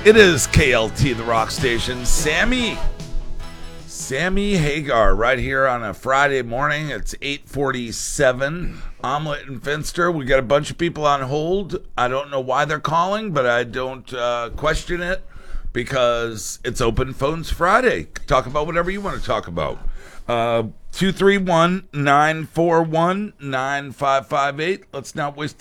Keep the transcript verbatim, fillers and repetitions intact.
It is K L T, the rock station. Sammy, Sammy Hagar, right here on a Friday morning. It's eight forty-seven. Omelet and Finster. We got a bunch of people on hold. I don't know why they're calling, but I don't uh, question it because it's Open Phones Friday. Talk about whatever you want to talk about. Uh, two three one, nine four one, nine five five eight. Let's not waste